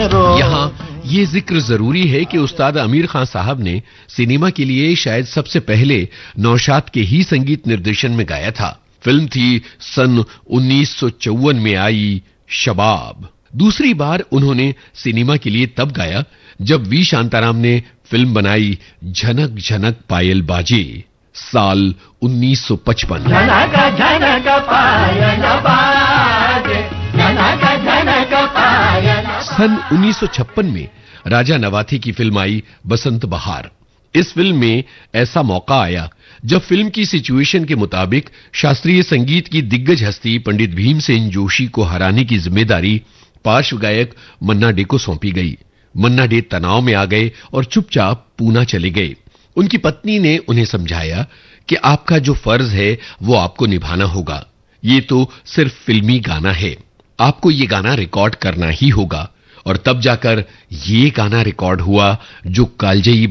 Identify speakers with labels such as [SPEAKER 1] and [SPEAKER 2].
[SPEAKER 1] यहाँ ये जिक्र जरूरी है कि उस्ताद आमिर खान साहब ने सिनेमा के लिए शायद सबसे पहले नौशाद के ही संगीत निर्देशन में गाया था। फिल्म थी सन 1954 में आई शबाब। दूसरी बार उन्होंने सिनेमा के लिए तब गाया जब वी शांताराम ने फिल्म बनाई झनक झनक पायल बाजे साल 1955। सन 1956 में राजा नवाथी की फिल्म आई बसंत बहार। इस फिल्म में ऐसा मौका आया जब फिल्म की सिचुएशन के मुताबिक शास्त्रीय संगीत की दिग्गज हस्ती पंडित भीमसेन जोशी को हराने की जिम्मेदारी पार्श्व गायक मन्ना डे को सौंपी गई। मन्ना डे तनाव में आ गए और चुपचाप पूना चले गए। उनकी पत्नी ने उन्हें समझाया कि आपका जो फर्ज है वो आपको निभाना होगा। ये तो सिर्फ फिल्मी गाना है, आपको ये गाना रिकॉर्ड करना ही होगा। और तब जाकर ये गाना रिकॉर्ड हुआ जो कालजयी